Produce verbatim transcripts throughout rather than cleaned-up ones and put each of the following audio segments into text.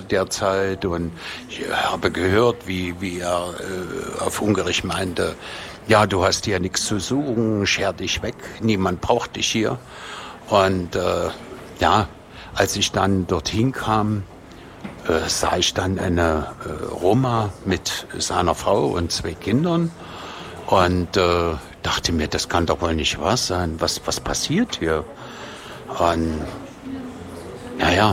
der Zeit und ich habe gehört, wie, wie er äh, auf Ungarisch meinte, ja, du hast hier nichts zu suchen, scher dich weg, niemand braucht dich hier. Und äh, ja, als ich dann dorthin kam, äh, sah ich dann eine äh, Roma mit seiner Frau und zwei Kindern und äh, dachte mir, das kann doch wohl nicht wahr sein. Was, was passiert hier? Und naja,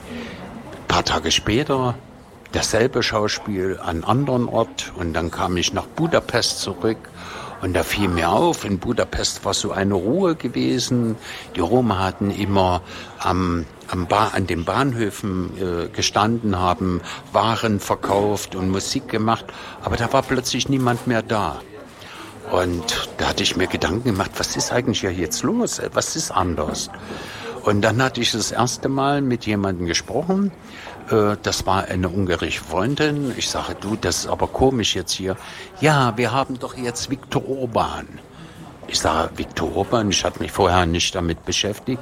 ein paar Tage später dasselbe Schauspiel an einem anderen Ort und dann kam ich nach Budapest zurück und da fiel mir auf, in Budapest war so eine Ruhe gewesen. Die Roma hatten immer am, am ba- an den Bahnhöfen äh, gestanden, haben Waren verkauft und Musik gemacht, aber da war plötzlich niemand mehr da. Und da hatte ich mir Gedanken gemacht, was ist eigentlich hier jetzt los? Was ist anders? Und dann hatte ich das erste Mal mit jemandem gesprochen. Das war eine ungarische Freundin. Ich sage, du, das ist aber komisch jetzt hier. Ja, wir haben doch jetzt Viktor Orban. Ich sage, Viktor Orban, ich hatte mich vorher nicht damit beschäftigt.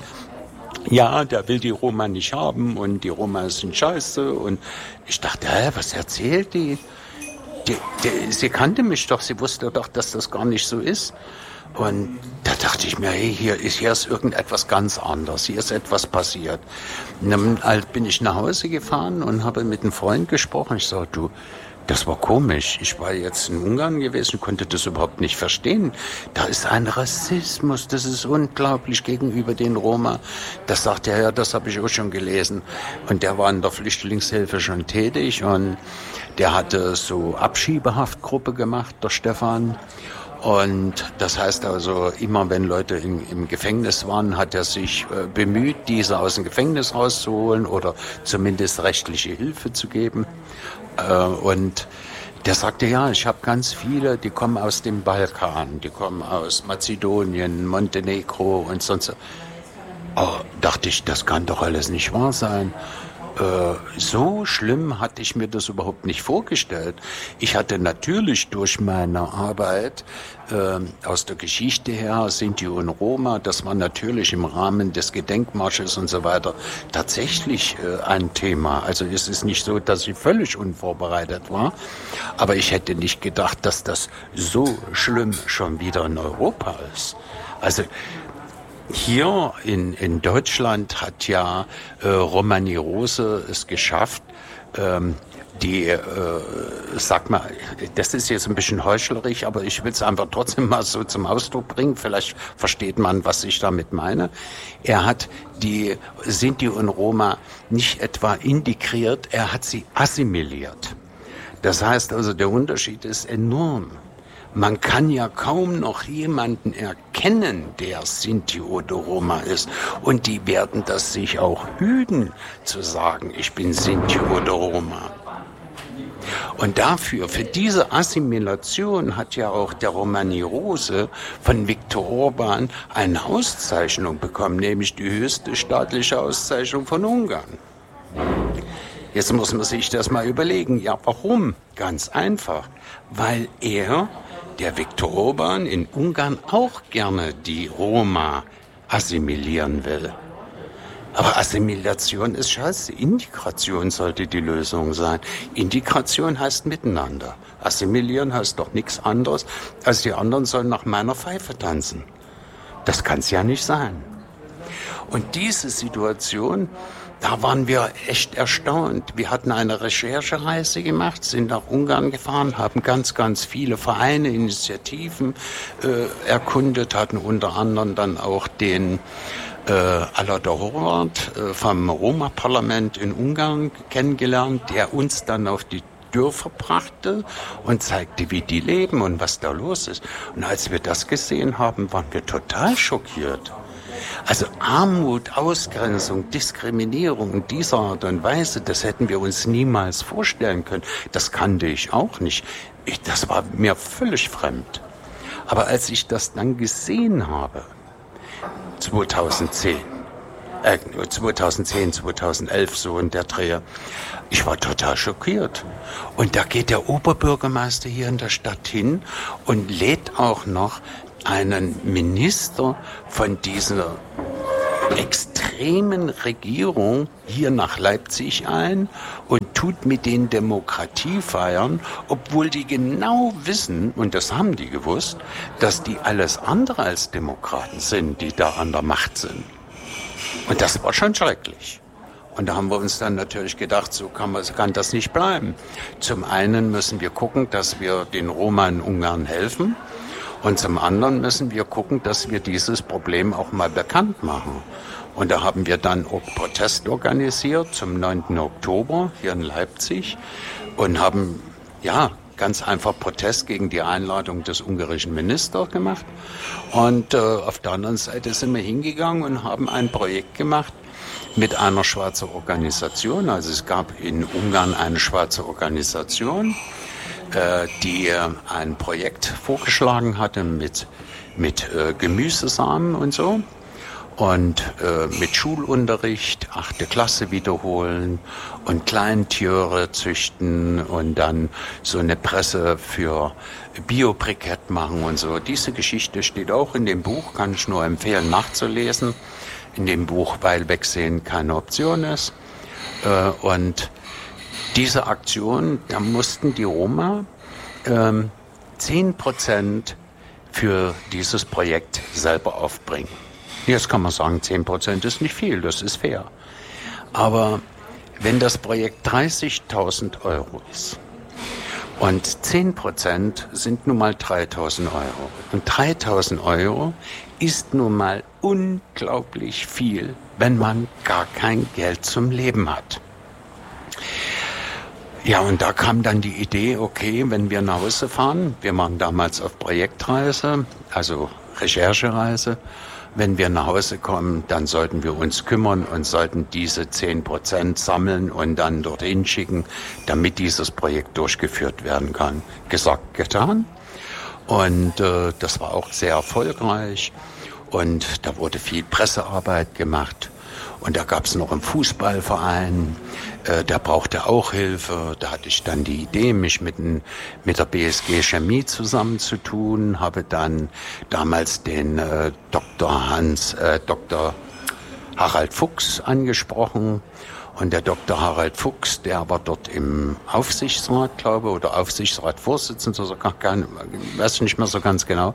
Ja, der will die Roma nicht haben und die Roma sind scheiße. Und ich dachte, hä, was erzählt die? Die, die? Sie kannte mich doch, sie wusste doch, dass das gar nicht so ist. Und da dachte ich mir, hey, hier ist, hier ist irgendetwas ganz anderes, hier ist etwas passiert. Und dann bin ich nach Hause gefahren und habe mit einem Freund gesprochen. Ich sage, du, das war komisch. Ich war jetzt in Ungarn gewesen, konnte das überhaupt nicht verstehen. Da ist ein Rassismus, das ist unglaublich gegenüber den Roma. Das sagt er, ja, das habe ich auch schon gelesen. Und der war in der Flüchtlingshilfe schon tätig und der hatte so Abschiebehaftgruppe gemacht, der Stefan. Und das heißt also, immer wenn Leute in, im Gefängnis waren, hat er sich äh, bemüht, diese aus dem Gefängnis rauszuholen oder zumindest rechtliche Hilfe zu geben. Äh, und der sagte, ja, ich habe ganz viele, die kommen aus dem Balkan, die kommen aus Mazedonien, Montenegro und sonst. Oh, dachte ich, das kann doch alles nicht wahr sein. Äh, so schlimm hatte ich mir das überhaupt nicht vorgestellt. Ich hatte natürlich durch meine Arbeit äh, aus der Geschichte her, Sinti und Roma, das war natürlich im Rahmen des Gedenkmarsches und so weiter tatsächlich äh, ein Thema. Also es ist nicht so, dass ich völlig unvorbereitet war, aber ich hätte nicht gedacht, dass das so schlimm schon wieder in Europa ist. Also hier in, in Deutschland hat ja äh, Romani Rose es geschafft, ähm, die, äh, sag mal, das ist jetzt ein bisschen heuchlerisch, aber ich will es einfach trotzdem mal so zum Ausdruck bringen. Vielleicht versteht man, was ich damit meine. Er hat die Sinti und Roma nicht etwa integriert, er hat sie assimiliert. Das heißt also, der Unterschied ist enorm. Man kann ja kaum noch jemanden erkennen, der Sinti oder Roma ist. Und die werden das sich auch hüten, zu sagen, ich bin Sinti oder Roma. Und dafür, für diese Assimilation hat ja auch der Romani Rose von Viktor Orban eine Auszeichnung bekommen, nämlich die höchste staatliche Auszeichnung von Ungarn. Jetzt muss man sich das mal überlegen. Ja, warum? Ganz einfach. Weil er, der Viktor Orban, in Ungarn auch gerne die Roma assimilieren will. Aber Assimilation ist scheiße. Integration sollte die Lösung sein. Integration heißt Miteinander. Assimilieren heißt doch nichts anderes, als die anderen sollen nach meiner Pfeife tanzen. Das kann es ja nicht sein. Und diese Situation, da waren wir echt erstaunt. Wir hatten eine Recherchereise gemacht, sind nach Ungarn gefahren, haben ganz, ganz viele Vereine, Initiativen äh, erkundet, hatten unter anderem dann auch den äh, Alador Horvath äh, vom Roma-Parlament in Ungarn kennengelernt, der uns dann auf die Dörfer brachte und zeigte, wie die leben und was da los ist. Und als wir das gesehen haben, waren wir total schockiert. Also Armut, Ausgrenzung, Diskriminierung dieser Art und Weise, das hätten wir uns niemals vorstellen können. Das kannte ich auch nicht. Ich, das war mir völlig fremd. Aber als ich das dann gesehen habe, zweitausendzehn, äh, zweitausendzehn, zweitausendelf, so in der Dreh, ich war total schockiert. Und da geht der Oberbürgermeister hier in der Stadt hin und lädt auch noch einen Minister von dieser extremen Regierung hier nach Leipzig ein und tut mit den Demokratie feiern, obwohl die genau wissen, und das haben die gewusst, dass die alles andere als Demokraten sind, die da an der Macht sind. Und das war schon schrecklich. Und da haben wir uns dann natürlich gedacht, so kann, man, kann das nicht bleiben. Zum einen müssen wir gucken, dass wir den Roma in Ungarn helfen. Und zum anderen müssen wir gucken, dass wir dieses Problem auch mal bekannt machen. Und da haben wir dann auch Protest organisiert zum neunten Oktober hier in Leipzig und haben, ja, ganz einfach Protest gegen die Einladung des ungarischen Ministers gemacht. Und äh, auf der anderen Seite sind wir hingegangen und haben ein Projekt gemacht mit einer schwarzen Organisation. Also es gab in Ungarn eine schwarze Organisation, äh, die äh, ein Projekt vorgeschlagen hatte mit, mit äh, Gemüsesamen und so. Und äh, mit Schulunterricht, achte Klasse wiederholen und Kleintiere züchten und dann so eine Presse für Bio-Brikett machen und so. Diese Geschichte steht auch in dem Buch, kann ich nur empfehlen nachzulesen. In dem Buch, weil Wegsehen keine Option ist. Äh, und diese Aktion, da mussten die Roma ähm, zehn Prozent für dieses Projekt selber aufbringen. Jetzt kann man sagen, zehn Prozent ist nicht viel, das ist fair. Aber wenn das Projekt dreißigtausend Euro ist und zehn Prozent sind nun mal dreitausend Euro. Und dreitausend Euro ist nun mal unglaublich viel, wenn man gar kein Geld zum Leben hat. Ja, und da kam dann die Idee, okay, wenn wir nach Hause fahren, wir waren damals auf Projektreise, also Recherchereise, wenn wir nach Hause kommen, dann sollten wir uns kümmern und sollten diese zehn Prozent sammeln und dann dorthin schicken, damit dieses Projekt durchgeführt werden kann. Gesagt, getan. Und äh, das war auch sehr erfolgreich. Und da wurde viel Pressearbeit gemacht. Und da gab es noch einen Fußballverein, äh, der brauchte auch Hilfe. Da hatte ich dann die Idee, mich mit, n, mit der B S G Chemie zusammenzutun. Habe dann damals den äh, Doktor Hans, äh, Doktor Harald Fuchs angesprochen. Und der Doktor Harald Fuchs, der war dort im Aufsichtsrat, glaube ich, oder Aufsichtsratsvorsitzender, so gar kein, weiß ich nicht mehr so ganz genau.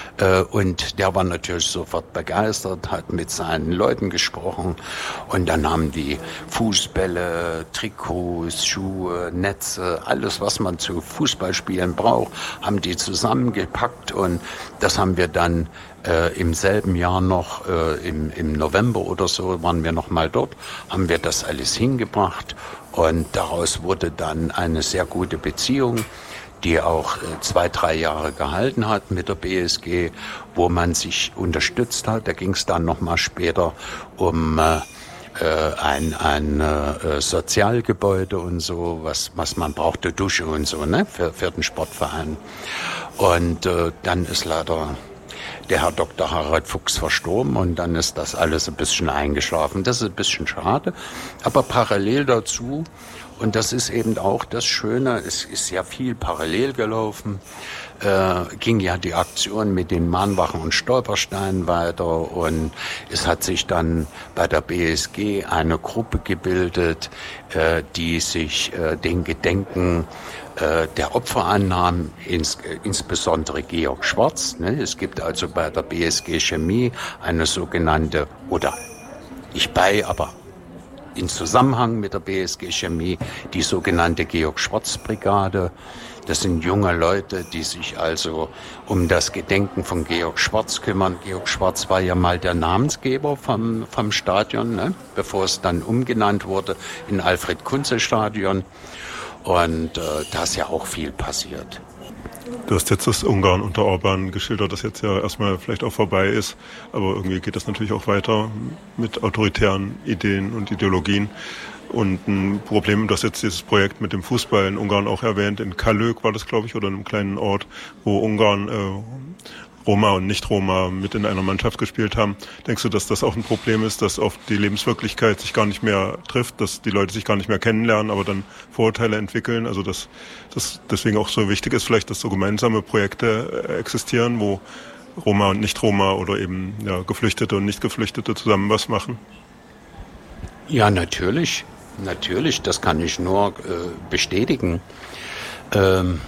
Und der war natürlich sofort begeistert, hat mit seinen Leuten gesprochen. Und dann haben die Fußbälle, Trikots, Schuhe, Netze, alles, was man zu Fußballspielen braucht, haben die zusammengepackt. Und das haben wir dann Äh, im selben Jahr noch, äh, im, im November oder so, waren wir noch mal dort, haben wir das alles hingebracht und daraus wurde dann eine sehr gute Beziehung, die auch äh, zwei, drei Jahre gehalten hat mit der B S G, wo man sich unterstützt hat. Da ging es dann noch mal später um äh, ein, ein äh, Sozialgebäude und so, was, was man brauchte, Dusche und so, ne, für, für den Sportverein. Und äh, dann ist leider der Herr Doktor Harald Fuchs verstorben und dann ist das alles ein bisschen eingeschlafen. Das ist ein bisschen schade, aber parallel dazu, und das ist eben auch das Schöne, es ist ja viel parallel gelaufen, äh, ging ja die Aktion mit den Mahnwachen und Stolpersteinen weiter und es hat sich dann bei der B S G eine Gruppe gebildet, äh, die sich äh, den Gedenken der Opfer annahm, ins, insbesondere Georg Schwarz. Ne? Es gibt also bei der B S G Chemie eine sogenannte, oder nicht bei, aber in Zusammenhang mit der B S G Chemie, die sogenannte Georg Schwarz Brigade. Das sind junge Leute, die sich also um das Gedenken von Georg Schwarz kümmern. Georg Schwarz war ja mal der Namensgeber vom, vom Stadion, ne? Bevor es dann umgenannt wurde in Alfred-Kunze-Stadion. Und äh, da ist ja auch viel passiert. Du hast jetzt das Ungarn unter Orban geschildert, das jetzt ja erstmal vielleicht auch vorbei ist. Aber irgendwie geht das natürlich auch weiter mit autoritären Ideen und Ideologien. Und ein Problem, du hast jetzt dieses Projekt mit dem Fußball in Ungarn auch erwähnt. In Kalök war das, glaube ich, oder in einem kleinen Ort, wo Ungarn äh, Roma und Nicht-Roma mit in einer Mannschaft gespielt haben. Denkst du, dass das auch ein Problem ist, dass oft die Lebenswirklichkeit sich gar nicht mehr trifft, dass die Leute sich gar nicht mehr kennenlernen, aber dann Vorurteile entwickeln? Also dass das deswegen auch so wichtig ist, vielleicht, dass so gemeinsame Projekte existieren, wo Roma und Nicht-Roma oder eben ja, Geflüchtete und Nicht-Geflüchtete zusammen was machen? Ja, natürlich. Natürlich, das kann ich nur äh, bestätigen. Ähm,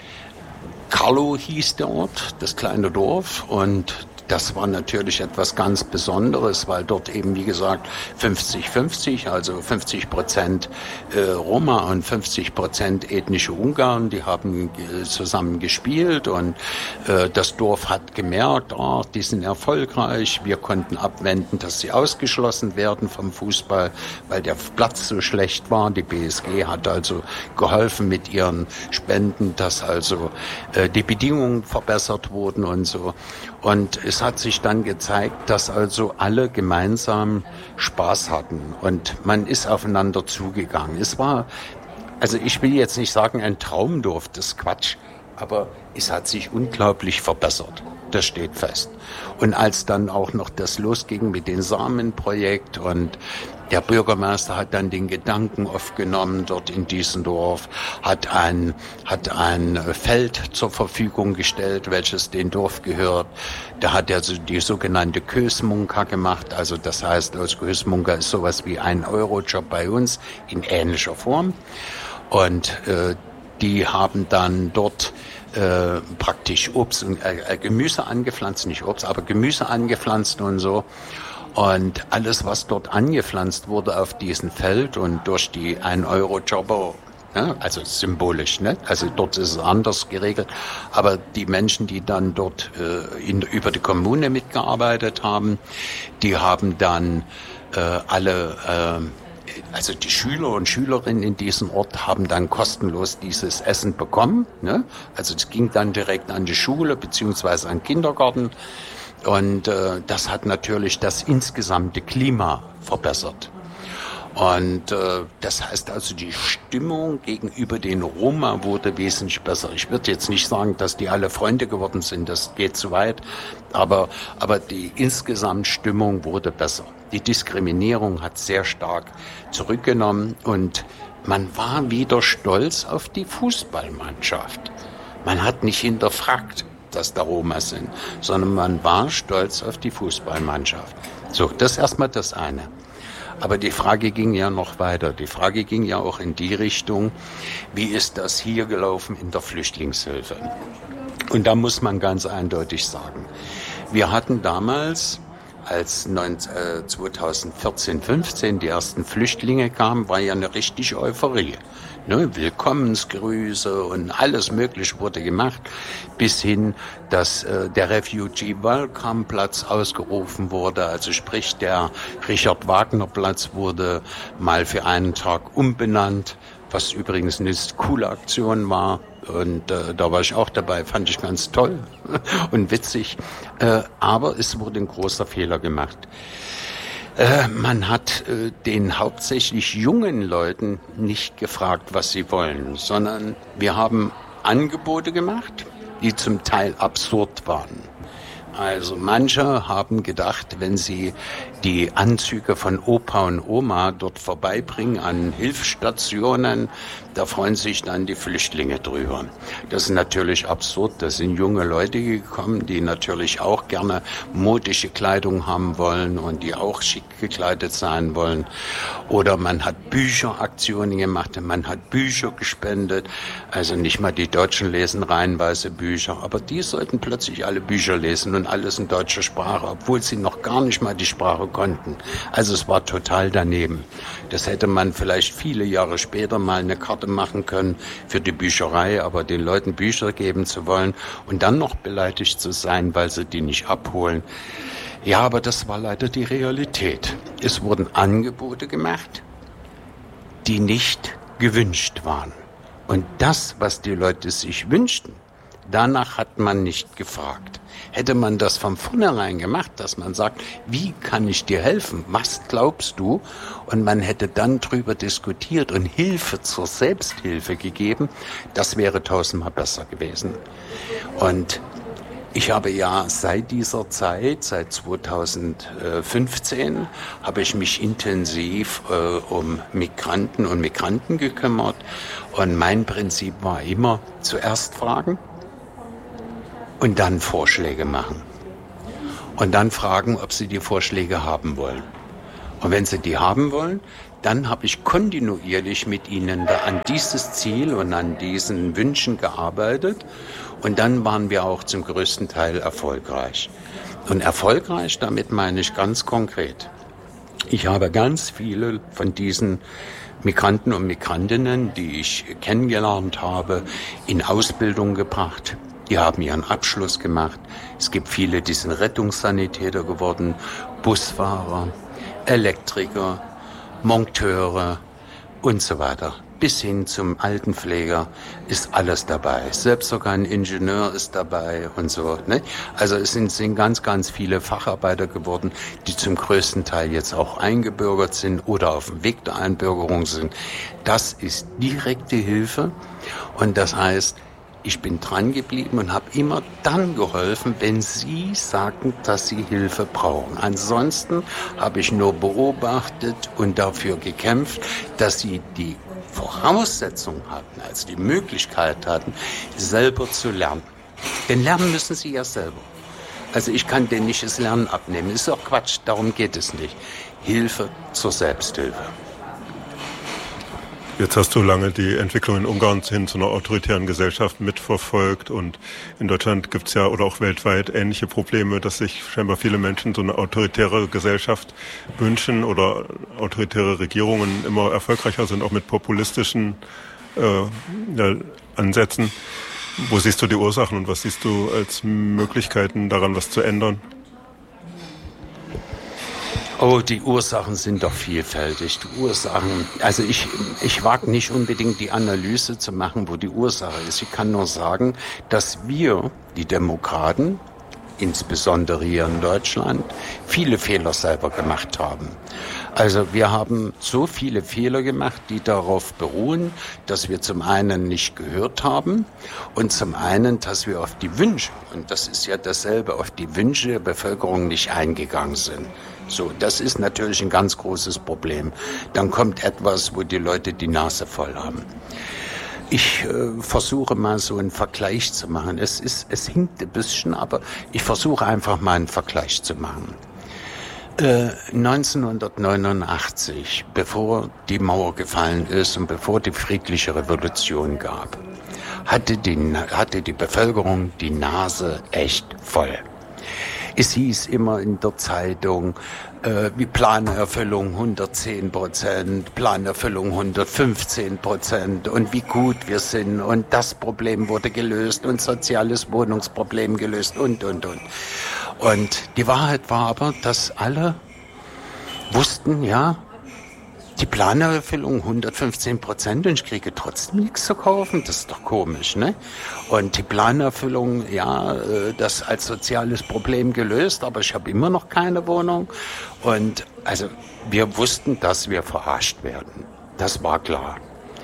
Carlo hieß der Ort, das kleine Dorf, und das war natürlich etwas ganz Besonderes, weil dort eben, wie gesagt, fünfzig fünfzig, also fünfzig Prozent äh, Roma und fünfzig Prozent ethnische Ungarn, die haben äh, zusammen gespielt, und äh, das Dorf hat gemerkt, oh, die sind erfolgreich. Wir konnten abwenden, dass sie ausgeschlossen werden vom Fußball, weil der Platz so schlecht war. Die B S G hat also geholfen mit ihren Spenden, dass also äh, die Bedingungen verbessert wurden und so. Und es hat sich dann gezeigt, dass also alle gemeinsam Spaß hatten und man ist aufeinander zugegangen. Es war, also ich will jetzt nicht sagen ein Traumdorf, das ist Quatsch, aber es hat sich unglaublich verbessert. Das steht fest. Und als dann auch noch das losging mit dem Samenprojekt und der Bürgermeister hat dann den Gedanken aufgenommen, dort in diesem Dorf, hat ein, hat ein Feld zur Verfügung gestellt, welches dem Dorf gehört. Da hat er so die sogenannte Kösmunka gemacht. Also das heißt, als Kösmunka ist sowas wie ein Euro-Job bei uns in ähnlicher Form. Und äh, die haben dann dort äh, praktisch Obst und äh, Gemüse angepflanzt, nicht Obst, aber Gemüse angepflanzt und so. Und alles, was dort angepflanzt wurde auf diesem Feld und durch die ein Euro Jobber, ja, also symbolisch, ne? Also dort ist es anders geregelt, aber die Menschen, die dann dort äh, in, über die Kommune mitgearbeitet haben, die haben dann äh, alle, äh, also die Schüler und Schülerinnen in diesem Ort haben dann kostenlos dieses Essen bekommen, ne? Also es ging dann direkt an die Schule beziehungsweise an den Kindergarten. Und äh, das hat natürlich das insgesamte Klima verbessert. Und äh, das heißt also, die Stimmung gegenüber den Roma wurde wesentlich besser. Ich würde jetzt nicht sagen, dass die alle Freunde geworden sind, das geht zu weit, aber, aber die insgesamt Stimmung wurde besser. Die Diskriminierung hat sehr stark zurückgenommen und man war wieder stolz auf die Fußballmannschaft. Man hat nicht hinterfragt, dass da Roma sind, sondern man war stolz auf die Fußballmannschaft. So, das ist erstmal das eine. Aber die Frage ging ja noch weiter. Die Frage ging ja auch in die Richtung, wie ist das hier gelaufen in der Flüchtlingshilfe? Und da muss man ganz eindeutig sagen, wir hatten damals, als zweitausendvierzehn, fünfzehn die ersten Flüchtlinge kamen, war ja eine richtige Euphorie. Ne, Willkommensgrüße und alles Mögliche wurde gemacht, bis hin, dass äh, der Refugee-Welcome-Platz ausgerufen wurde. Also sprich, der Richard-Wagner-Platz wurde mal für einen Tag umbenannt, was übrigens eine coole Aktion war. Und äh, da war ich auch dabei, fand ich ganz toll und witzig. Äh, aber es wurde ein großer Fehler gemacht. Äh, man hat äh, den hauptsächlich jungen Leuten nicht gefragt, was sie wollen, sondern wir haben Angebote gemacht, die zum Teil absurd waren. Also manche haben gedacht, wenn sie die Anzüge von Opa und Oma dort vorbeibringen an Hilfsstationen, da freuen sich dann die Flüchtlinge drüber. Das ist natürlich absurd. Das sind junge Leute gekommen, die natürlich auch gerne modische Kleidung haben wollen und die auch schick gekleidet sein wollen. Oder man hat Bücheraktionen gemacht, man hat Bücher gespendet. Also nicht mal die Deutschen lesen reihenweise Bücher, aber die sollten plötzlich alle Bücher lesen und alles in deutscher Sprache, obwohl sie noch gar nicht mal die Sprache konnten. Also es war total daneben. Das hätte man vielleicht viele Jahre später mal eine Karte machen können für die Bücherei, aber den Leuten Bücher geben zu wollen und dann noch beleidigt zu sein, weil sie die nicht abholen. Ja, aber das war leider die Realität. Es wurden Angebote gemacht, die nicht gewünscht waren. Und das, was die Leute sich wünschten, danach hat man nicht gefragt. Hätte man das von vornherein gemacht, dass man sagt, wie kann ich dir helfen? Was glaubst du? Und man hätte dann drüber diskutiert und Hilfe zur Selbsthilfe gegeben, das wäre tausendmal besser gewesen. Und ich habe ja seit dieser Zeit, seit zweitausendfünfzehn, habe ich mich intensiv äh, um Migranten und Migranten gekümmert. Und mein Prinzip war immer, zuerst fragen und dann Vorschläge machen. und dann fragen, ob sie die Vorschläge haben wollen. Und wenn sie die haben wollen, dann habe ich kontinuierlich mit ihnen da an dieses Ziel und an diesen Wünschen gearbeitet. Und dann waren wir auch zum größten Teil erfolgreich. Und erfolgreich, damit meine ich ganz konkret. Ich habe ganz viele von diesen Migranten und Migrantinnen, die ich kennengelernt habe, in Ausbildung gebracht. Die haben ihren Abschluss gemacht. Es gibt viele, die sind Rettungssanitäter geworden, Busfahrer, Elektriker, Monteure und so weiter. Bis hin zum Altenpfleger ist alles dabei. Selbst sogar ein Ingenieur ist dabei und so. Ne? Also es sind, sind ganz, ganz viele Facharbeiter geworden, die zum größten Teil jetzt auch eingebürgert sind oder auf dem Weg der Einbürgerung sind. Das ist direkte Hilfe und das heißt, ich bin dran geblieben und habe immer dann geholfen, wenn Sie sagten, dass Sie Hilfe brauchen. Ansonsten habe ich nur beobachtet und dafür gekämpft, dass Sie die Voraussetzung hatten, also die Möglichkeit hatten, selber zu lernen. Denn lernen müssen Sie ja selber. Also ich kann denen nicht das Lernen abnehmen. Das ist auch Quatsch, darum geht es nicht. Hilfe zur Selbsthilfe. Jetzt hast du lange die Entwicklung in Ungarn hin zu einer autoritären Gesellschaft mitverfolgt und in Deutschland gibt es ja oder auch weltweit ähnliche Probleme, dass sich scheinbar viele Menschen so eine autoritäre Gesellschaft wünschen oder autoritäre Regierungen immer erfolgreicher sind, auch mit populistischen äh, ja, Ansätzen. Wo siehst du die Ursachen und was siehst du als Möglichkeiten daran, was zu ändern? Oh, die Ursachen sind doch vielfältig. Die Ursachen, also ich, ich wage nicht unbedingt die Analyse zu machen, wo die Ursache ist. Ich kann nur sagen, dass wir, die Demokraten, insbesondere hier in Deutschland, viele Fehler selber gemacht haben. Also wir haben so viele Fehler gemacht, die darauf beruhen, dass wir zum einen nicht gehört haben und zum einen, dass wir auf die Wünsche, und das ist ja dasselbe, auf die Wünsche der Bevölkerung nicht eingegangen sind. So, das ist natürlich ein ganz großes Problem. Dann kommt etwas, wo die Leute die Nase voll haben. Ich äh, versuche mal so einen Vergleich zu machen. Es ist, es hinkt ein bisschen, aber ich versuche einfach mal einen Vergleich zu machen. Äh, neunzehnhundertneunundachtzig, bevor die Mauer gefallen ist und bevor die friedliche Revolution gab, hatte die, hatte die Bevölkerung die Nase echt voll. Es hieß immer in der Zeitung, äh, wie Planerfüllung hundertzehn Prozent, Planerfüllung hundertfünfzehn Prozent und wie gut wir sind und das Problem wurde gelöst und soziales Wohnungsproblem gelöst und, und, und. Und die Wahrheit war aber, dass alle wussten, ja, die Planerfüllung hundertfünfzehn Prozent und ich kriege trotzdem nichts zu kaufen. Das ist doch komisch, ne? Und die Planerfüllung, ja, das als soziales Problem gelöst, aber ich habe immer noch keine Wohnung. Und also wir wussten, dass wir verarscht werden. Das war klar.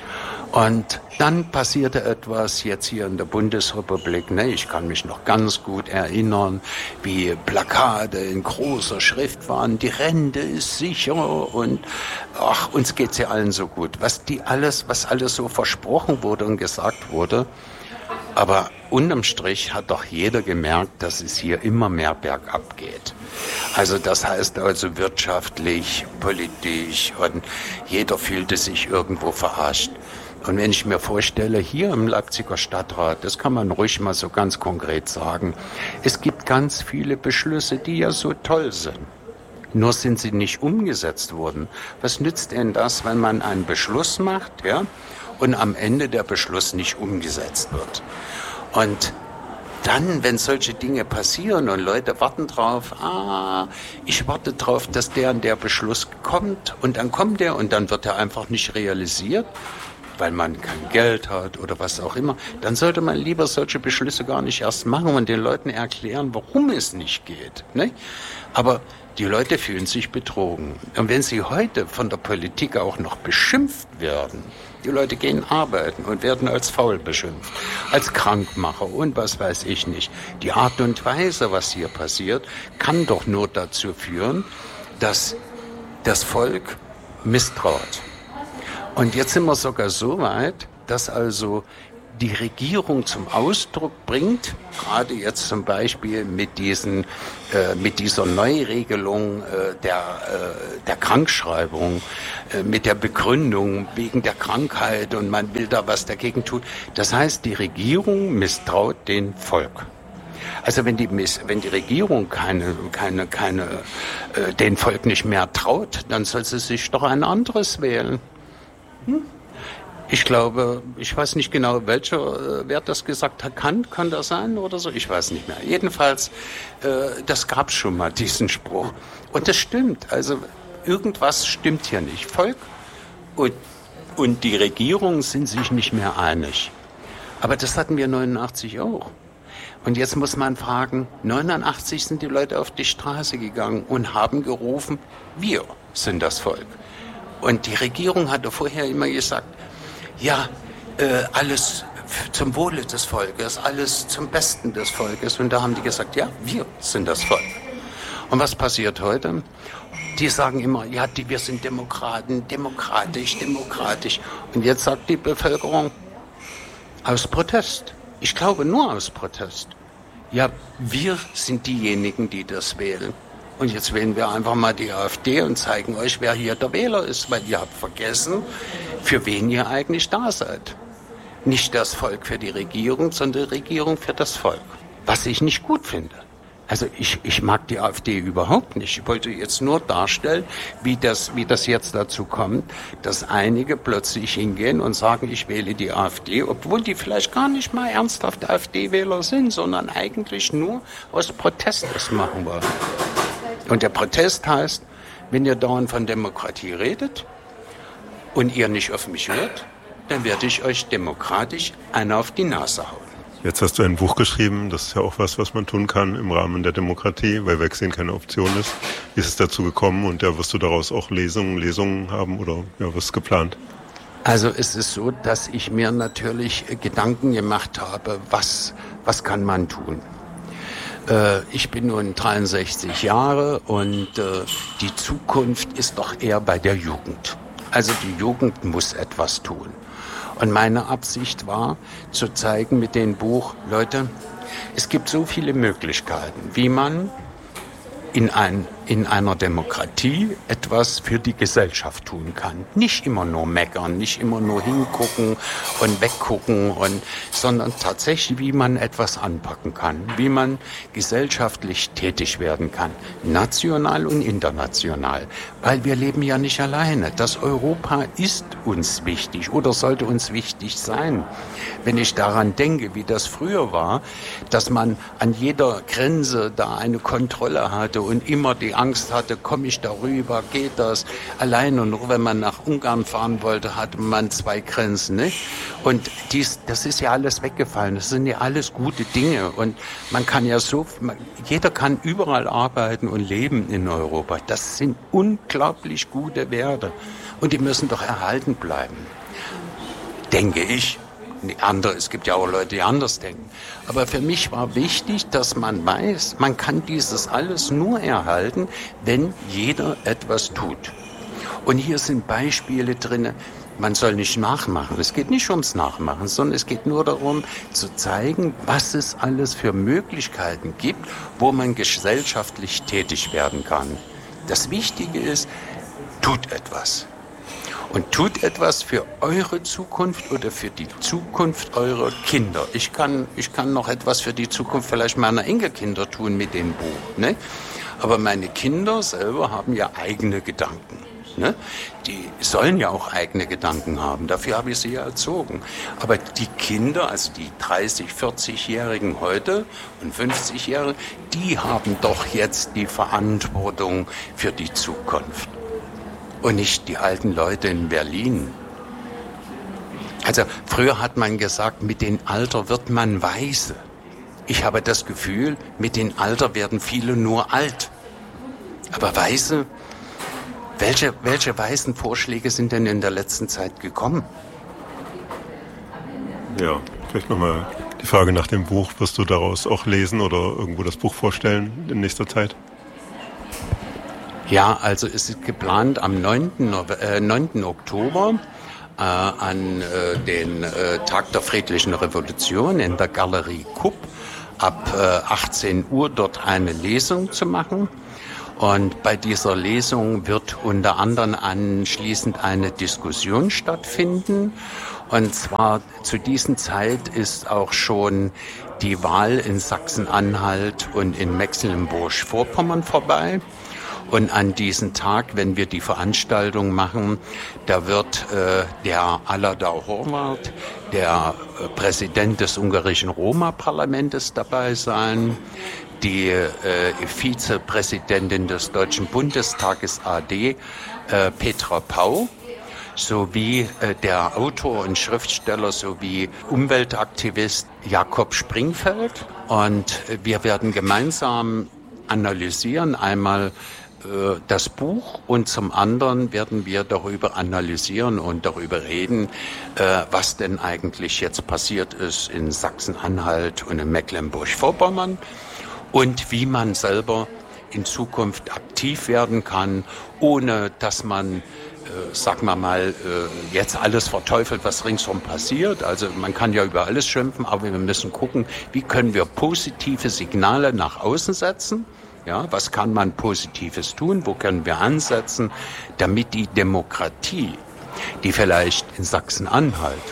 Und dann passierte etwas jetzt hier in der Bundesrepublik. Ne? Ich kann mich noch ganz gut erinnern, wie Plakate in großer Schrift waren. Die Rente ist sicher und ach, uns geht's ja allen so gut. Was die alles, was alles so versprochen wurde und gesagt wurde. Aber unterm Strich hat doch jeder gemerkt, dass es hier immer mehr bergab geht. Also das heißt also wirtschaftlich, politisch und jeder fühlte sich irgendwo verarscht. Und wenn ich mir vorstelle, hier im Leipziger Stadtrat, das kann man ruhig mal so ganz konkret sagen, es gibt ganz viele Beschlüsse, die ja so toll sind. Nur sind sie nicht umgesetzt worden. Was nützt denn das, wenn man einen Beschluss macht, ja, und am Ende der Beschluss nicht umgesetzt wird? Und dann, wenn solche Dinge passieren und Leute warten drauf, ah, ich warte drauf, dass der und der Beschluss kommt und dann kommt der und dann wird er einfach nicht realisiert, weil man kein Geld hat oder was auch immer, dann sollte man lieber solche Beschlüsse gar nicht erst machen und den Leuten erklären, warum es nicht geht. Ne? Aber die Leute fühlen sich betrogen. Und wenn sie heute von der Politik auch noch beschimpft werden, die Leute gehen arbeiten und werden als faul beschimpft, als Krankmacher und was weiß ich nicht. Die Art und Weise, was hier passiert, kann doch nur dazu führen, dass das Volk misstraut. Und jetzt sind wir sogar so weit, dass also die Regierung zum Ausdruck bringt, gerade jetzt zum Beispiel mit diesen, äh, mit dieser Neuregelung äh, der, äh, der Krankschreibung, äh, mit der Begründung wegen der Krankheit und man will da was dagegen tun. Das heißt, die Regierung misstraut dem Volk. Also wenn die, wenn die Regierung keine, keine, keine, äh, den Volk nicht mehr traut, dann soll sie sich doch ein anderes wählen. Hm? Ich glaube, ich weiß nicht genau, welcher, äh, wer das gesagt hat, Kant, kann das sein oder so? Ich weiß nicht mehr. Jedenfalls, äh, das gab es schon mal, diesen Spruch. Und das stimmt. Also irgendwas stimmt hier nicht. Volk und, und die Regierung sind sich nicht mehr einig. Aber das hatten wir neunundachtzig auch. Und jetzt muss man fragen, neunundachtzig sind die Leute auf die Straße gegangen und haben gerufen, wir sind das Volk. Und die Regierung hatte vorher immer gesagt, ja, äh, alles zum Wohle des Volkes, alles zum Besten des Volkes. Und da haben die gesagt, ja, wir sind das Volk. Und was passiert heute? Die sagen immer, ja, die, wir sind Demokraten, demokratisch, demokratisch. Und jetzt sagt die Bevölkerung, aus Protest. Ich glaube nur aus Protest. Ja, wir sind diejenigen, die das wählen. Und jetzt wählen wir einfach mal die AfD und zeigen euch, wer hier der Wähler ist, weil ihr habt vergessen, für wen ihr eigentlich da seid. Nicht das Volk für die Regierung, sondern die Regierung für das Volk. Was ich nicht gut finde. Also ich, ich mag die AfD überhaupt nicht. Ich wollte jetzt nur darstellen, wie das, wie das jetzt dazu kommt, dass einige plötzlich hingehen und sagen, ich wähle die AfD, obwohl die vielleicht gar nicht mal ernsthaft AfD-Wähler sind, sondern eigentlich nur aus Protest das machen wollen. Und der Protest heißt, wenn ihr dauernd von Demokratie redet und ihr nicht auf mich hört, dann werde ich euch demokratisch einer auf die Nase hauen. Jetzt hast du ein Buch geschrieben, das ist ja auch was, was man tun kann im Rahmen der Demokratie, weil Wegsehen keine Option ist. Wie ist es dazu gekommen und ja, wirst du daraus auch Lesungen, Lesungen haben oder ja, was ist geplant? Also es ist so, dass ich mir natürlich Gedanken gemacht habe, was, was kann man tun? Äh, ich bin nun dreiundsechzig Jahre und äh, die Zukunft ist doch eher bei der Jugend. Also die Jugend muss etwas tun. Und meine Absicht war, zu zeigen mit dem Buch, Leute, es gibt so viele Möglichkeiten, wie man in, ein, in einer Demokratie etwas für die Gesellschaft tun kann. Nicht immer nur meckern, nicht immer nur hingucken und weggucken, und, sondern tatsächlich, wie man etwas anpacken kann, wie man gesellschaftlich tätig werden kann, national und international. Weil wir leben ja nicht alleine. Das Europa ist uns wichtig oder sollte uns wichtig sein. Wenn ich daran denke, wie das früher war, dass man an jeder Grenze da eine Kontrolle hatte und immer die Angst hatte, komme ich darüber, geht das? Allein und nur wenn man nach Ungarn fahren wollte, hatte man zwei Grenzen, nicht? Und dies, das ist ja alles weggefallen. Das sind ja alles gute Dinge und man kann ja so, man, jeder kann überall arbeiten und leben in Europa. Das sind unglaublich gute Werte und die müssen doch erhalten bleiben, denke ich. Andere, es gibt ja auch Leute, die anders denken. Aber für mich war wichtig, dass man weiß, man kann dieses alles nur erhalten, wenn jeder etwas tut. Und hier sind Beispiele drin, man soll nicht nachmachen. Es geht nicht ums Nachmachen, sondern es geht nur darum, zu zeigen, was es alles für Möglichkeiten gibt, wo man gesellschaftlich tätig werden kann. Das Wichtige ist, tut etwas. Und tut etwas für eure Zukunft oder für die Zukunft eurer Kinder. Ich kann, ich kann noch etwas für die Zukunft vielleicht meiner Enkelkinder tun mit dem Buch, ne? Aber meine Kinder selber haben ja eigene Gedanken, ne? Die sollen ja auch eigene Gedanken haben. Dafür habe ich sie ja erzogen. Aber die Kinder, also die dreißig-, vierzig-Jährigen heute und fünfzig-Jährigen, die haben doch jetzt die Verantwortung für die Zukunft. Und nicht die alten Leute in Berlin. Also früher hat man gesagt, mit dem Alter wird man weise. Ich habe das Gefühl, mit dem Alter werden viele nur alt. Aber weise, welche, welche weisen Vorschläge sind denn in der letzten Zeit gekommen? Ja, vielleicht nochmal die Frage nach dem Buch. Wirst du daraus auch lesen oder irgendwo das Buch vorstellen in nächster Zeit? Ja, also es ist geplant am neunten Oktober äh, an äh, den äh, Tag der Friedlichen Revolution in der Galerie Kupp ab äh, achtzehn Uhr dort eine Lesung zu machen. Und bei dieser Lesung wird unter anderem anschließend eine Diskussion stattfinden. Und zwar zu dieser Zeit ist auch schon die Wahl in Sachsen-Anhalt und in Mecklenburg-Vorpommern vorbei. Und an diesem Tag, wenn wir die Veranstaltung machen, da wird äh, der Aladar Horváth, der äh, Präsident des ungarischen Roma-Parlaments, dabei sein, die äh, Vizepräsidentin des Deutschen Bundestages A D, äh, Petra Pau, sowie äh, der Autor und Schriftsteller sowie Umweltaktivist Jakob Springfeld. Und äh, wir werden gemeinsam analysieren, einmal äh, das Buch, und zum anderen werden wir darüber analysieren und darüber reden, äh, was denn eigentlich jetzt passiert ist in Sachsen-Anhalt und in Mecklenburg-Vorpommern und wie man selber in Zukunft aktiv werden kann, ohne dass man Äh, sagen wir mal, äh, jetzt alles verteufelt, was ringsherum passiert. Also man kann ja über alles schimpfen, aber wir müssen gucken, wie können wir positive Signale nach außen setzen. Ja, was kann man Positives tun? Wo können wir ansetzen, damit die Demokratie, die vielleicht in Sachsen-Anhalt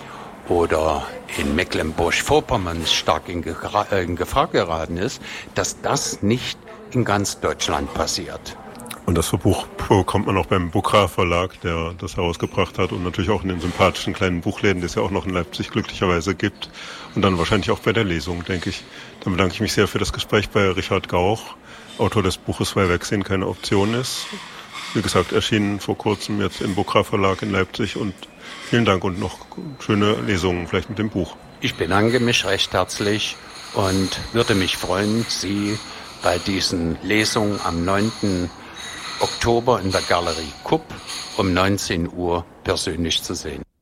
oder in Mecklenburg-Vorpommern stark in, Gegra- äh, in Gefahr geraten ist, dass das nicht in ganz Deutschland passiert. Und das Buch bekommt man auch beim Bukra Verlag, der das herausgebracht hat, und natürlich auch in den sympathischen kleinen Buchläden, die es ja auch noch in Leipzig glücklicherweise gibt. Und dann wahrscheinlich auch bei der Lesung, denke ich. Dann bedanke ich mich sehr für das Gespräch bei Richard Gauch, Autor des Buches Weil Wegsehen keine Option ist. Wie gesagt, erschienen vor kurzem jetzt im Bukra Verlag in Leipzig. Und vielen Dank und noch schöne Lesungen vielleicht mit dem Buch. Ich bedanke mich recht herzlich und würde mich freuen, Sie bei diesen Lesungen am neunten Oktober in der Galerie Kupp um neunzehn Uhr persönlich zu sehen.